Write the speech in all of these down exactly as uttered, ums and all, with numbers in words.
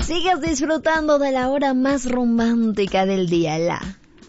Sigues disfrutando de la hora más romántica del día, la...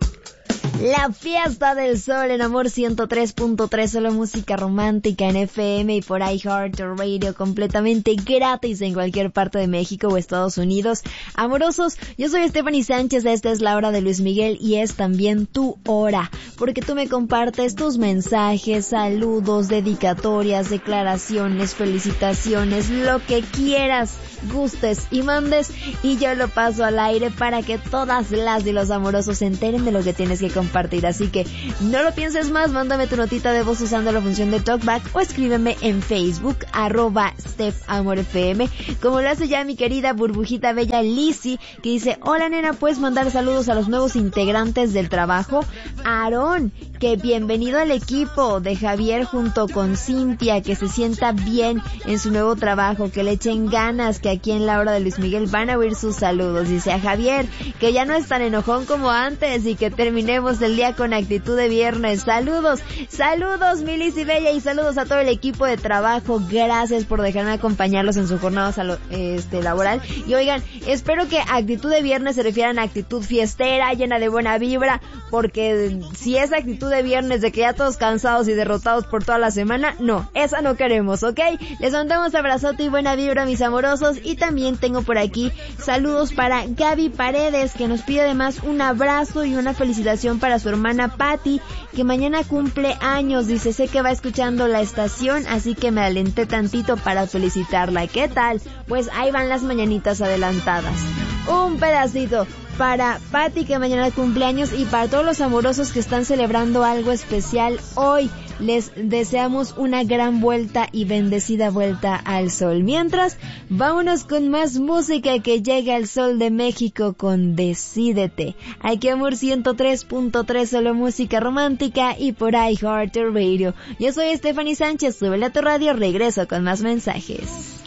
La fiesta del sol en Amor ciento tres punto tres, solo música romántica en F M y por iHeartRadio, completamente gratis en cualquier parte de México o Estados Unidos. Amorosos, yo soy Stephanie Sánchez, esta es la hora de Luis Miguel y es también tu hora, porque tú me compartes tus mensajes, saludos, dedicatorias, declaraciones, felicitaciones, lo que quieras, gustes y mandes, y yo lo paso al aire para que todas las y los amorosos se enteren de lo que tienes que compartir. Así que no lo pienses más, mándame tu notita de voz usando la función de Talkback o escríbeme en Facebook, arroba StephAmorFM, como lo hace ya mi querida burbujita bella Lizzy, que dice: hola nena, ¿puedes mandar saludos a los nuevos integrantes del trabajo? Aarón, que bienvenido al equipo de Javier junto con Cintia, que se sienta bien en su nuevo trabajo, que le echen ganas, que aquí en la hora de Luis Miguel van a oír sus saludos. Dice a Javier que ya no es tan enojón como antes y que terminemos el día con actitud de viernes. Saludos, saludos mi Lizzy bella, y saludos a todo el equipo de trabajo. Gracias por dejarme acompañarlos en su jornada salo- este, laboral. Y oigan, espero que actitud de viernes se refieran a actitud fiestera, llena de buena vibra, porque si es actitud de viernes de que ya todos cansados y derrotados por toda la semana, no, esa no queremos, ¿ok? Les mandamos abrazote y buena vibra, mis amorosos. Y también tengo por aquí saludos para Gaby Paredes, que nos pide además un abrazo y una felicitación para su hermana Patti, que mañana cumple años. Dice, sé que va escuchando la estación, así que me alenté tantito para felicitarla. ¿Qué tal? Pues ahí van las mañanitas adelantadas. Un pedacito para Patti, que mañana cumpleaños, y para todos los amorosos que están celebrando algo especial hoy. Les deseamos una gran vuelta y bendecida vuelta al sol. Mientras, vámonos con más música, que llega el sol de México con Decídete. Aquí Amor ciento tres punto tres, solo música romántica y por iHeartRadio. Yo soy Stephanie Sánchez, súbele a tu radio, regreso con más mensajes.